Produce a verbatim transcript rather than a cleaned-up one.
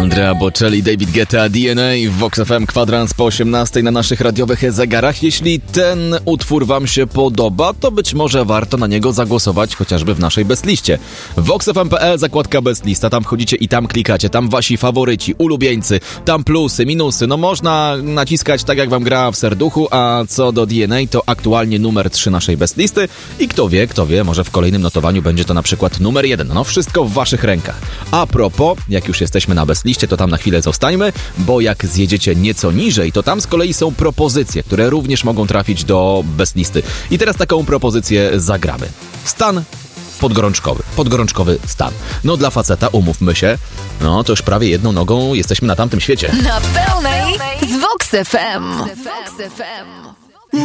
Andrea Bocelli, David Guetta, D N A w Vox F M, kwadrans po osiemnastej na naszych radiowych zegarach. Jeśli ten utwór wam się podoba, to być może warto na niego zagłosować chociażby w naszej bestliście. vox f m kropka p l, zakładka bestlista, tam wchodzicie i tam klikacie, tam wasi faworyci, ulubieńcy, tam plusy, minusy, no można naciskać tak jak wam gra w serduchu, a co do D N A to aktualnie numer trzy naszej bestlisty i kto wie, kto wie, może w kolejnym notowaniu będzie to na przykład numer jeden. No wszystko w waszych rękach. A propos, jak już jesteśmy na bestliście, to tam na chwilę zostańmy, bo jak zjedziecie nieco niżej, to tam z kolei są propozycje, które również mogą trafić do bestlisty. I teraz taką propozycję zagramy. Stan podgorączkowy. Podgorączkowy stan. No dla faceta, umówmy się, no to już prawie jedną nogą jesteśmy na tamtym świecie. Na pełnej z Vox F M. Vox F M.